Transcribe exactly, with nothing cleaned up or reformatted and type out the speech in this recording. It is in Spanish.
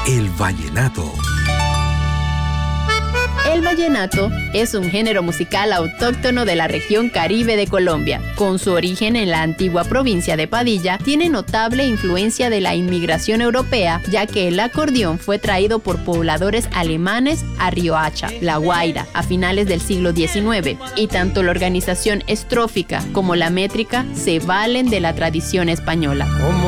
El vallenato. El vallenato es un género musical autóctono de la región Caribe de Colombia. Con su origen en la antigua provincia de Padilla, tiene notable influencia de la inmigración europea, ya que el acordeón fue traído por pobladores alemanes a Riohacha, La Guaira, a finales del siglo diecinueve, y tanto la organización estrófica como la métrica se valen de la tradición española.